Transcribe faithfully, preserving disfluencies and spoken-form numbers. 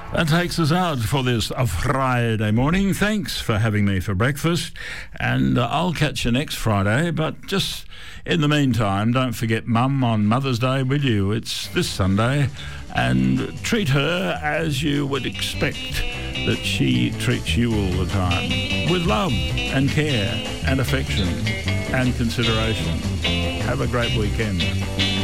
That takes us out for this uh, Friday morning. Thanks for having me for breakfast, and uh, I'll catch you next Friday. But just in the meantime, don't forget Mum on Mother's Day, will you? It's this Sunday, and treat her as you would expect that she treats you all the time, with love and care and affection and consideration. Have a great weekend.